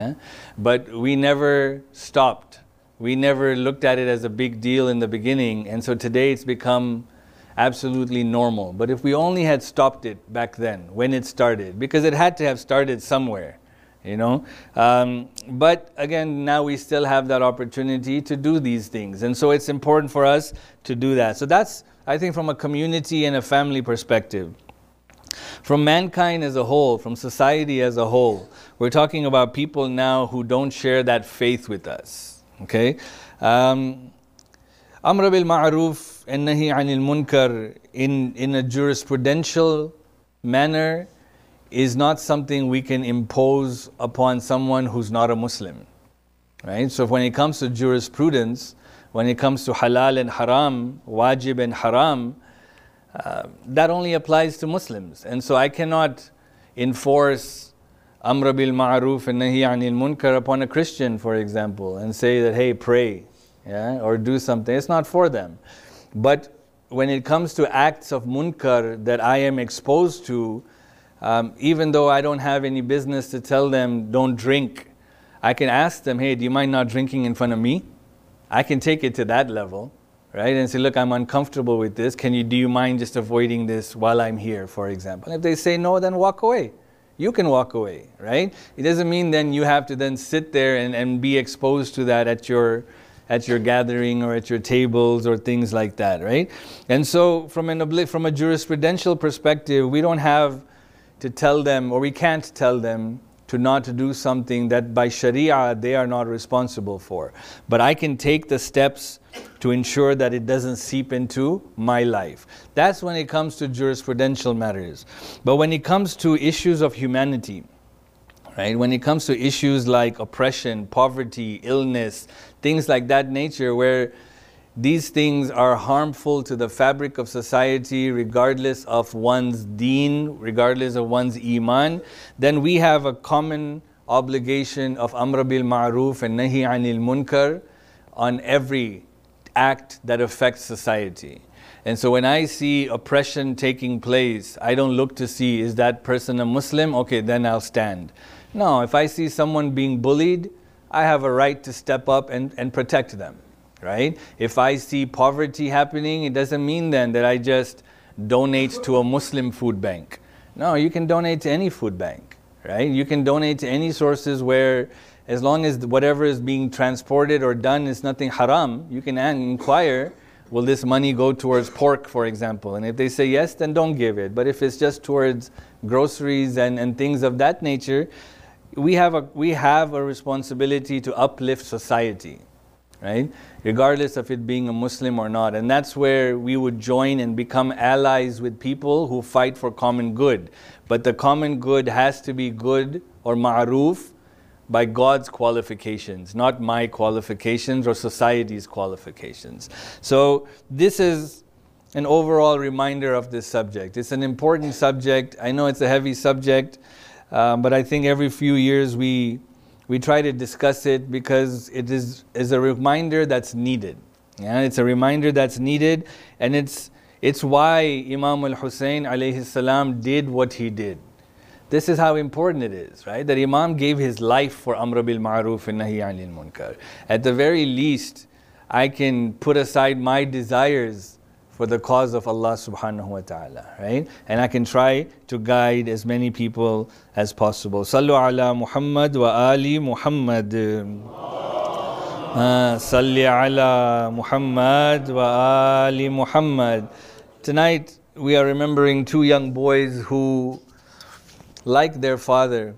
But we never stopped. We never looked at it as a big deal in the beginning, and so today it's become absolutely normal. But if we only had stopped it back then, when it started, because it had to have started somewhere, you know. But again, now we still have that opportunity to do these things, and so it's important for us to do that. So that's, I think, from a community and a family perspective. From mankind as a whole, from society as a whole, we're talking about people now who don't share that faith with us. Okay? Amr bil ma'ruf and nahi anil munkar in a jurisprudential manner is not something we can impose upon someone who's not a Muslim. Right? So when it comes to jurisprudence, when it comes to halal and haram, wajib and haram, that only applies to Muslims. And so I cannot enforce Amr bil ma'ruf and nahi anil munkar upon a Christian, for example, and say that, hey, pray, yeah, or do something. It's not for them. But when it comes to acts of munkar that I am exposed to, even though I don't have any business to tell them don't drink, I can ask them, hey, do you mind not drinking in front of me? I can take it to that level, right? And say, look, I'm uncomfortable with this. Do you mind just avoiding this while I'm here, for example? And if they say no, then walk away. You can walk away, right? It doesn't mean then you have to then sit there and be exposed to that at your gathering or at your tables or things like that, right? And so from a jurisprudential perspective, we don't have to tell them, or we can't tell them to not to do something that by Sharia they are not responsible for. But I can take the steps to ensure that it doesn't seep into my life. That's when it comes to jurisprudential matters. But when it comes to issues of humanity, right? When it comes to issues like oppression, poverty, illness, things like that nature, where these things are harmful to the fabric of society regardless of one's deen, regardless of one's iman, then we have a common obligation of Amr bil ma'ruf and nahi anil munkar on every act that affects society. And so when I see oppression taking place, I don't look to see, is that person a Muslim? Okay, then I'll stand. No, if I see someone being bullied, I have a right to step up and protect them. Right? If I see poverty happening, it doesn't mean then that I just donate to a Muslim food bank. No, you can donate to any food bank, right? You can donate to any sources where, as long as whatever is being transported or done is nothing haram, you can inquire, will this money go towards pork, for example? And if they say yes, then don't give it. But if it's just towards groceries and things of that nature, we have a responsibility to uplift society. Right? Regardless of it being a Muslim or not. And that's where we would join and become allies with people who fight for common good. But the common good has to be good or ma'ruf by God's qualifications, not my qualifications or society's qualifications. So this is an overall reminder of this subject. It's an important subject. I know it's a heavy subject, but I think every few years we try to discuss it because it is a reminder that's needed. Yeah, it's a reminder that's needed, and it's why Imam al-Hussein alayhi salam did what he did. This is how important it is, right? That Imam gave his life for Amr bil ma'ruf and nahi anil munkar. At the very least, I can put aside my desires for the cause of Allah subhanahu wa ta'ala, right? And I can try to guide as many people as possible. Sallu ala Muhammad wa ali Muhammad. Salli ala Muhammad wa ali Muhammad. Tonight we are remembering two young boys who, like their father,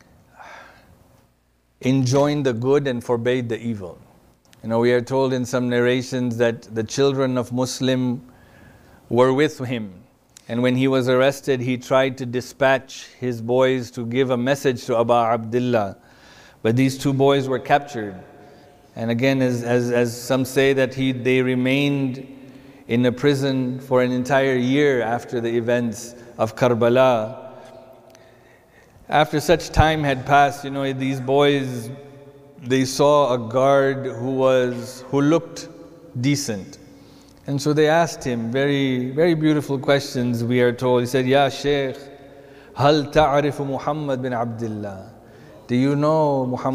enjoined the good and forbade the evil. You know, we are told in some narrations that the children of Muslim were with him. And when he was arrested, he tried to dispatch his boys to give a message to Aba Abdullah. But these two boys were captured. And again, as some say, that they remained in a prison for an entire year after the events of Karbala. After such time had passed, you know, these boys, they saw a guard who looked decent. And so they asked him very, very beautiful questions, we are told. He said, Ya Shaykh, hal ta'arifu Muhammad bin Abdullah? Do you know Muhammad